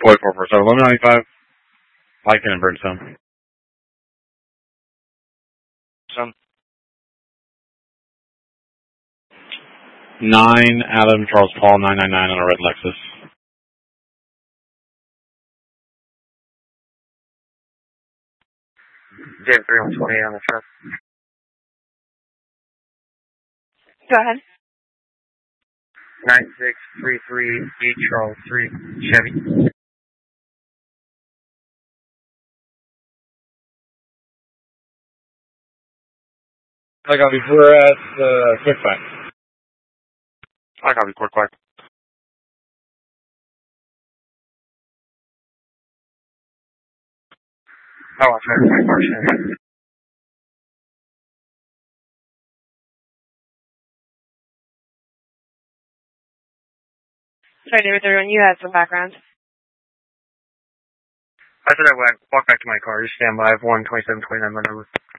4447, 1195. Lycan and Burnstone. Some. 9 Adam Charles Paul 999 on a red Lexus. J 3128 on the truck. Go ahead. 9633 E Charles 3 Chevy. I copy. We're at Quick Five. I copy. Quick Five. Oh, I found my car. Sorry, David, everyone, you had some background. I said I would walk back to my car. Just stand by. I have 12729 my number.